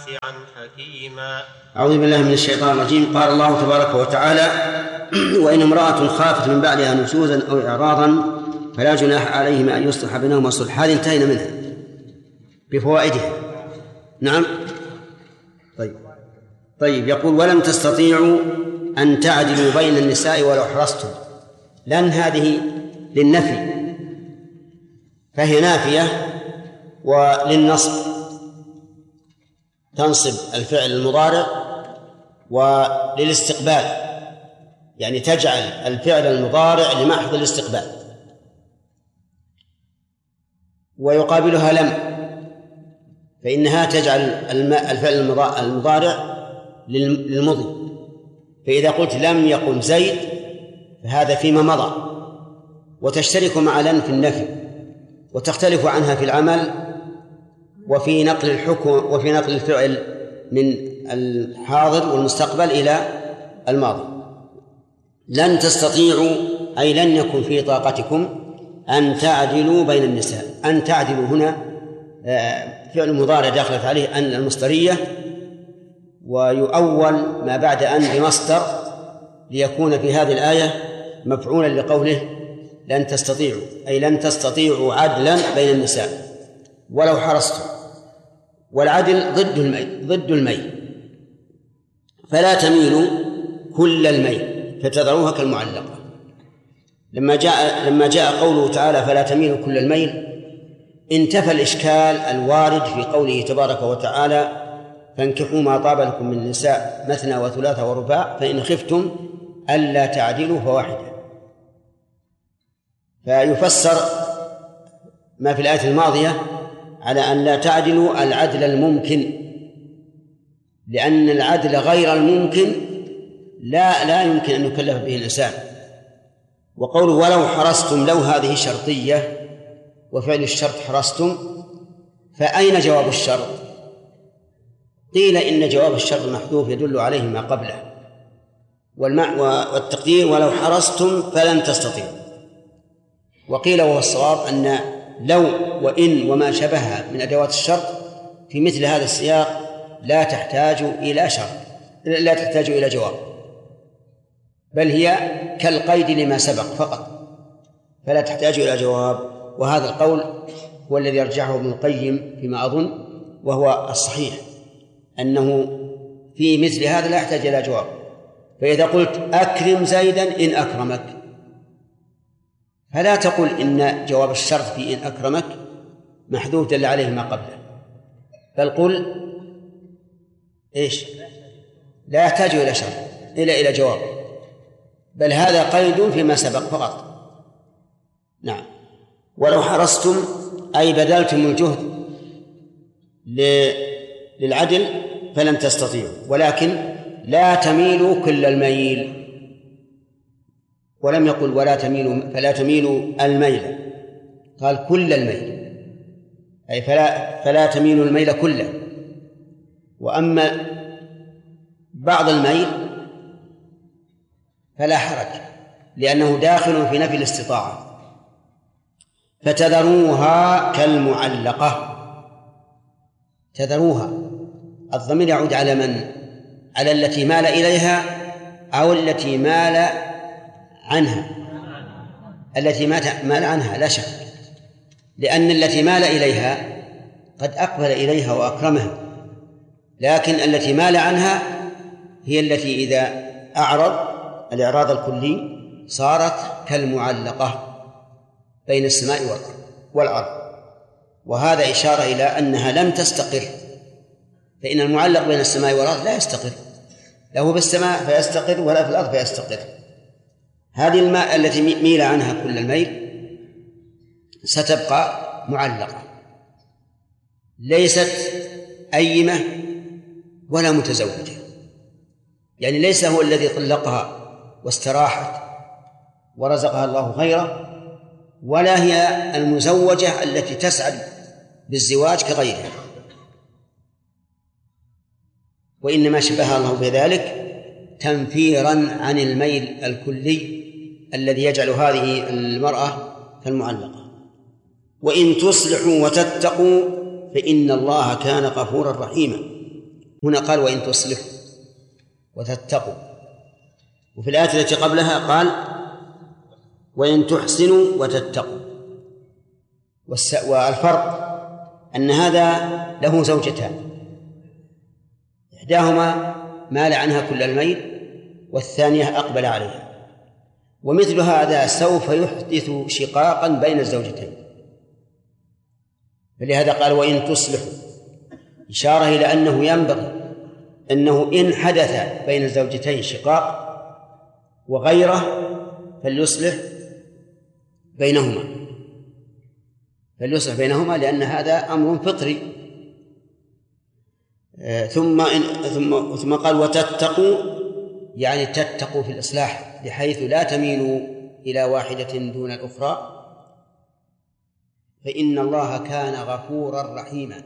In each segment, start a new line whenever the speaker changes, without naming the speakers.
حكيما.
أعوذ بالله من الشيطان الرجيم. قال الله تبارك وتعالى: وإن امرأة خافت من بعدها نشوزا أو إعراضا فلا جناح عليهما أن يصلح بينهما صلح. هذه انتهينا منها بفوائدها. نعم. طيب يقول: ولم تستطيعوا أن تعدلوا بين النساء ولو حرصتم. لأن هذه للنفي فهي نافية، وللنصب تنصب الفعل المضارع، وللاستقبال يعني تجعل الفعل المضارع لمحض الاستقبال، ويقابلها لم، فإنها تجعل الفعل المضارع للمضي. فإذا قلت لم يقل زيد فهذا فيما مضى، وتشترك مع لم في النفي، وتختلف عنها في العمل وفي نقل الحكم وفي نقل الفعل من الحاضر والمستقبل إلى الماضي. لن تستطيعوا أي لن يكن في طاقتكم أن تعدلوا بين النساء. أن تعدلوا هنا فعل مضارع داخلت عليه أن المصدرية، ويؤول ما بعد أن بمصدر ليكون في هذه الآية مفعولا لقوله لن تستطيعوا، أي لن تستطيعوا عدلا بين النساء ولو حرصتم. والعدل ضد الميل، فلا تميلوا كل الميل فتذروها كالمعلقة. لما جاء قوله تعالى فلا تميلوا كل الميل انتفى الإشكال الوارد في قوله تبارك وتعالى فانكحوا ما طاب لكم من النساء مثنى وثلاث ورباع فإن خفتم ألا تعدلوا فواحدة. فيفسر ما في الآية الماضية على أن لا تعدلوا العدل الممكن، لأن العدل غير الممكن لا يمكن أن يكلف به الإنسان. وقوله ولو حرصتم، لو هذه شرطية وفعل الشرط حرصتم، فأين جواب الشرط؟ قيل إن جواب الشرط محذوف يدل عليه ما قبله، والتقدير ولو حرصتم فلن تستطيعوا. وقيل وهو الصواب أن لو وإن وما شبهها من أدوات الشرط في مثل هذا السياق لا تحتاج إلى شرط، لا تحتاج إلى جواب، بل هي كالقيد لما سبق فقط، فلا تحتاج إلى جواب. وهذا القول هو الذي يرجحه ابن القيم فيما أظن، وهو الصحيح أنه في مثل هذا لا يحتاج إلى جواب. فإذا قلت أكرم زيدا إن أكرمك، فلا تقل إن جواب الشرط في إن أكرمك محذوف دل عليه ما قبله، بل قل إيش؟ لا يحتاج إلى شرط إلى جواب، بل هذا قيد فيما سبق فقط. نعم. ولو حرصتم أي بذلتم الجهد للعدل فلن تستطيعوا، ولكن لا تميلوا كل الميل. ولم يقل ولا تميلوا فلا تميلوا الميل، قال كل الميل، أي فلا تميلوا الميل كله. وأما بعض الميل فلا حرج، لأنه داخل في نفي الاستطاعة. فتذروها كالمعلقة. تذروها الضمير يعود على من؟ على التي مال إليها أو التي مال عنها؟ التي مال عنها لا شك، لأن التي مال إليها قد أقبل إليها وأكرمها، لكن التي مال عنها هي التي إذا أعرض الإعراض الكلي صارت كالمعلقة بين السماء والأرض. وهذا إشارة إلى أنها لم تستقر، فإن المعلق بين السماء والأرض لا يستقر، له بالسماء فيستقر ولا في الأرض فيستقر. هذه الماء التي ميل عنها كل الميل ستبقى معلقة، ليست أيمة ولا متزوجة، يعني ليس هو الذي طلقها واستراحت ورزقها الله غيره، ولا هي المزوجة التي تسعد بالزواج كغيرها، وإنما شبهها الله بذلك تنفيرا عن الميل الكلي الذي يجعل هذه المرأة كالمعلقة. وإن تصلحوا وتتقوا فإن الله كان غفورا رحيما. هنا قال وإن تصلحوا وتتقوا، وفي الآية التي قبلها قال وإن تحسنوا وتتقوا. والفرق أن هذا له زوجتان، إحداهما مال عنها كل الميل والثانية أقبل عليها، ومثل هذا سوف يحدث شقاقا بين الزوجتين، فلهذا قال وإن تصلحوا، إشارة إلى أنه ينبغي أنه إن حدث بين الزوجتين شقاق وغيره فليصلح بينهما لأن هذا أمر فطري. ثم قال وتتقوا، يعني تتقوا في الإصلاح بحيث لا تميلوا إلى واحدة دون الأخرى، فإن الله كان غفورا رحيما.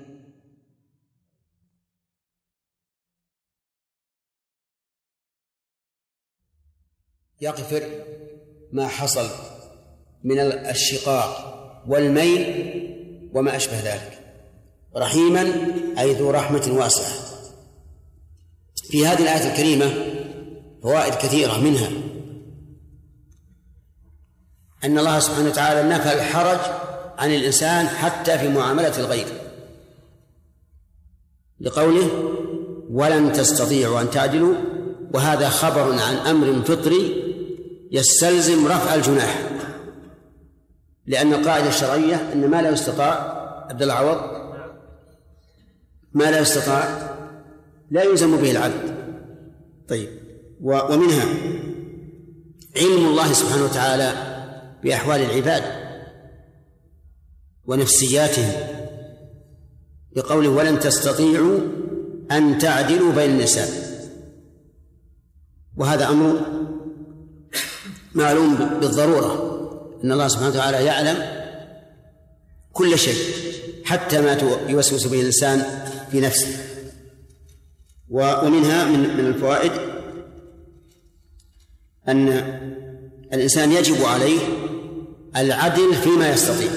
يغفر ما حصل من الشقاق والميل وما أشبه ذلك، رحيما أي ذو رحمة واسعة. في هذه الآية الكريمة فوائد كثيرة، منها أن الله سبحانه وتعالى نفى الحرج عن الإنسان حتى في معاملة الغير، لقوله ولن تستطيعوا أن تعدلوا، وهذا خبر عن أمر فطري يستلزم رفع الجناح، لأن القاعدة الشرعية أن ما لا يستطاع عبد العوض ما لا يستطاع لا يلزم به العبد. طيب، ومنها علم الله سبحانه وتعالى بأحوال العباد ونفسياتهم، بقوله ولن تستطيعوا أن تعدلوا بين النساء، وهذا أمر معلوم بالضرورة، أن الله سبحانه وتعالى يعلم كل شيء حتى ما يوسوس به الإنسان في نفسه. ومنها من الفوائد أن الإنسان يجب عليه العدل فيما يستطيع،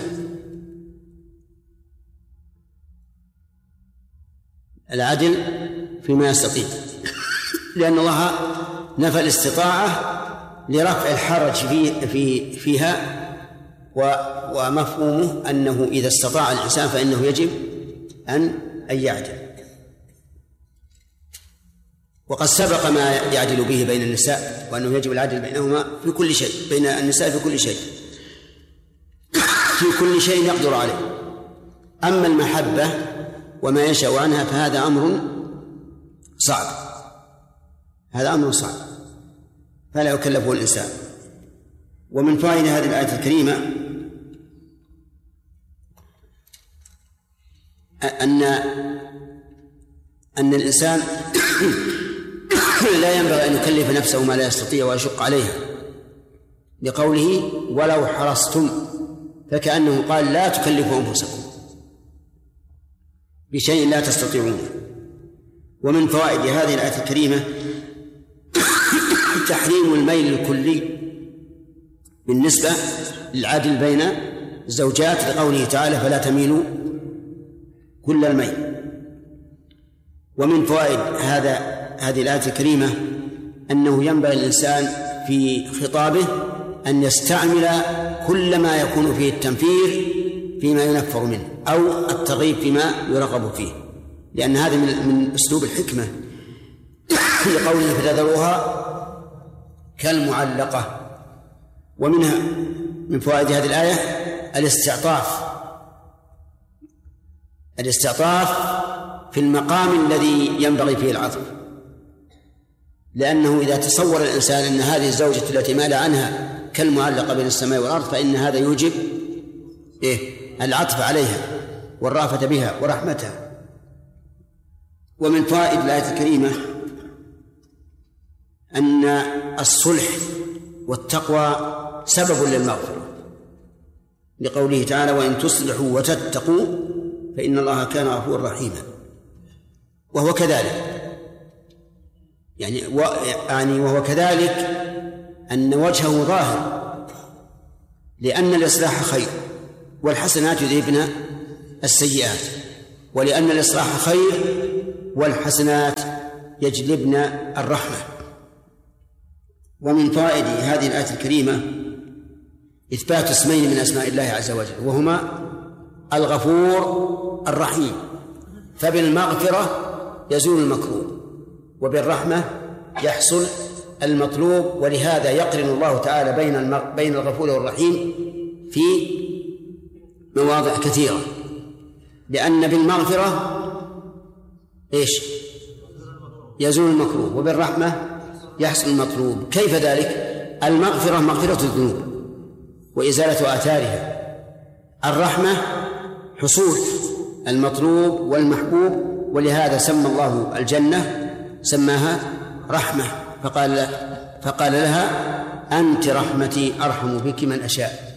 العدل فيما يستطيع، لأن الله نفى الاستطاعة لرفع الحرج فيها، ومفهومه أنه إذا استطاع الإنسان فإنه يجب أن يعدل. وقد سبق ما يعدل به بين النساء، وأنه يجب العدل بينهما في كل شيء، بين النساء في كل شيء، في كل شيء يقدر عليه. أما المحبة وما ينشأ عنها فهذا أمر صعب، هذا أمر صعب فلا يكلفه الإنسان. ومن فائدة هذه الآية الكريمة أن الإنسان لا ينبغي أن يكلف نفسه ما لا يستطيع ويشق عليها، لقوله ولو حرصتم، فكأنه قال لا تكلفوا أنفسكم بشيء لا تستطيعون. ومن فوائد هذه الآية الكريمة تحريم الميل الكلي بالنسبة للعدل بين الزوجات، لقوله تعالى فلا تميلوا كل الميل. ومن فوائد هذه الآية الكريمة أنه ينبغي الإنسان في خطابه أن يستعمل كل ما يكون فيه التنفير فيما ينفر منه أو الترغيب فيما يرغب فيه، لأن هذا من أسلوب الحكمة، لقوله فتذروها كالمعلقة. ومنها من فوائد هذه الآية الاستعطاف في المقام الذي ينبغي فيه العطف، لأنه إذا تصور الإنسان أن هذه الزوجة التي مال عنها كالمعلقة بين السماء والأرض فإن هذا يوجب العطف عليها والرأفة بها ورحمتها. ومن فوائد الآية الكريمة أن الصلح والتقوى سبب للمغفرة، لقوله تعالى وإن تصلحوا وتتقوا فإن الله كان غفورا رحيما. وهو كذلك، وهو كذلك أن وجهه ظاهر، لأن الإصلاح خير والحسنات يذهبن السيئات، ولأن الإصلاح خير والحسنات يجلبن الرحمة. ومن فوائد هذه الآية الكريمة إثبات اسمين من أسماء الله عز وجل، وهما الغفور الرحيم، فبالمغفرة يزول المكروه وبالرحمة يحصل المطلوب، ولهذا يقرن الله تعالى بين الغفور والرحيم في مواضع كثيرة، لأن بالمغفرة إيش؟ يزول المكروه، وبالرحمة يحصل المطلوب. كيف ذلك؟ المغفرة مغفرة الذنوب وإزالة آثارها، الرحمة حصول المطلوب والمحبوب، ولهذا سمى الله الجنة سماها رحمة، فقال لها أنت رحمتي أرحم بك من أشاء.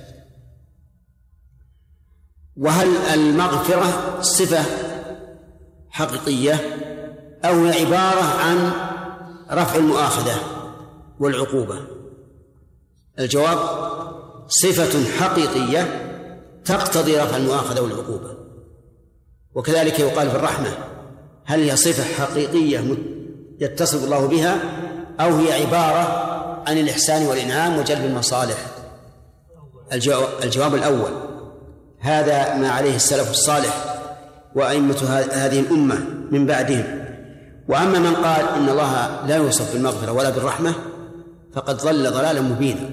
وهل المغفرة صفة حقيقية أو عبارة عن رفع المؤاخذة والعقوبة؟ الجواب صفة حقيقية تقتضي رفع المؤاخذة والعقوبة. وكذلك يقال في الرحمة، هل هي صفة حقيقية يتصف الله بها أو هي عبارة عن الإحسان والإنعام وجلب المصالح؟ الجواب الأول، هذا ما عليه السلف الصالح وأئمة هذه الأمة من بعدهم. وأما من قال إن الله لا يوصف بالمغفرة ولا بالرحمة فقد ضل ضلالا مبينا،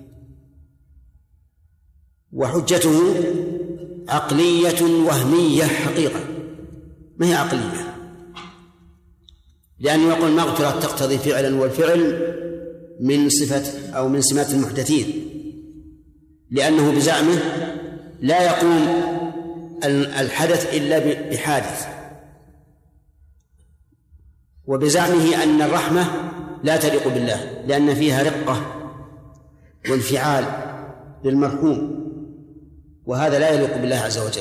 وحجته عقلية وهمية حقيقة، ما هي عقلية، لأنه يقول المغفرة تقتضي فعلا، والفعل من صفة أو من سمات المحدثين، لأنه بزعمه لا يقوم الحدث إلا بحادث، وبزعمه أن الرحمة لا تليق بالله لأن فيها رقة وانفعال للمرحوم، وهذا لا يليق بالله عز وجل.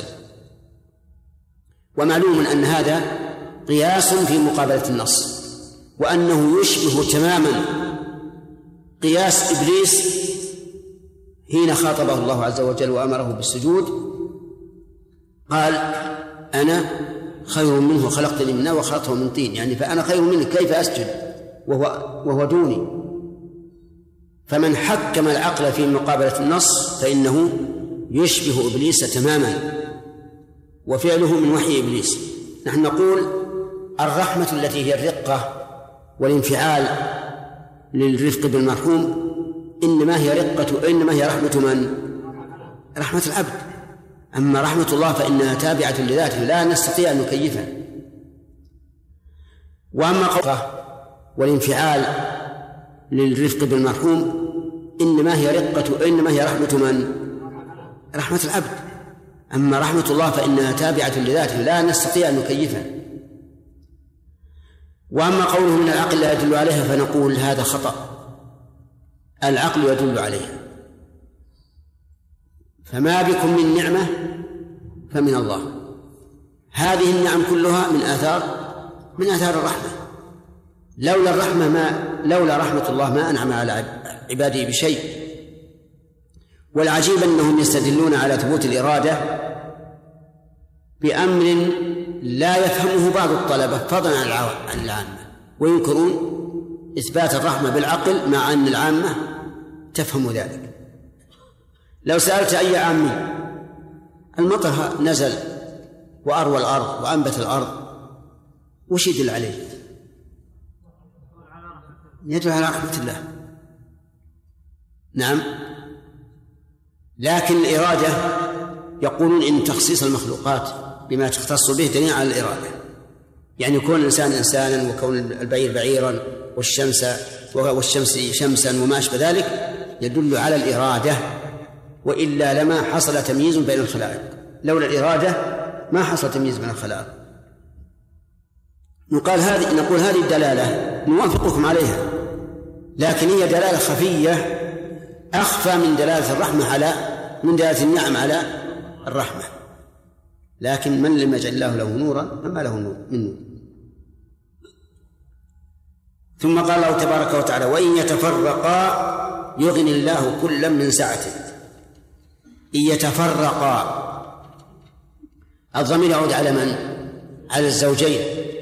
ومعلوم أن هذا قياس في مقابلة النص، وأنه يشبه تماما قياس إبليس حين خاطبه الله عز وجل وأمره بالسجود، قال أنا خير منه خلقتني من نار وخلقته من طين، يعني فأنا خير منه كيف أسجد وهو دوني. فمن حكم العقل في مقابلة النص فإنه يشبه إبليس تماما، وفعله من وحي إبليس. نحن نقول الرحمة التي هي الرقة والانفعال للرفق بالمرحوم إنما هي رحمة من؟ رحمة العبد. أما رحمة الله فإنها تابعة لذاته لا نستطيع أن نكيفها. وأما قوله والانفعال للرفق بالمرحوم إنما هي رحمة من؟ رحمة العبد. أما رحمة الله فإنها تابعة لذاته لا نستطيع أن نكيفها. وأما قوله من العقل لا يدل عليها فنقول هذا خطأ، العقل يدل عليها، فما بكم من نعمة فمن الله. هذه النعم كلها من آثار الرحمة. لولا رحمة الله ما أنعم على عباده بشيء. والعجيب أنهم يستدلون على ثبوت الإرادة بأمر لا يفهمه بعض الطلبة فضلا عن العامة، وينكرون إثبات الرحمة بالعقل مع أن العامة تفهم ذلك. لو سألت أي عامي المطر نزل وأروى الأرض وأنبت الأرض وش يدل عليه؟ يدل على رحمة الله. نعم، لكن الإرادة يقولون إن تخصيص المخلوقات بما تختص به دليل على الإرادة، يعني كون الإنسان إنسانا وكون البعير بعيرا والشمس شمسا وما أشبه ذلك يدل على الإرادة، وإلا لما حصل تمييز بين الخلائق. لولا الإرادة ما حصل تمييز بين الخلائق. نقول هذه الدلالة نوافقكم عليها، لكن هي دلالة خفية أخفى من دلالة النعم على الرحمة. لكن من لم يجعل الله له نورا فما له نور من نور. ثم قال الله تبارك وتعالى وإن يتفرقا يغني الله كلا من سعته. إن يتفرقا الضمير يعود على من؟ على الزوجين،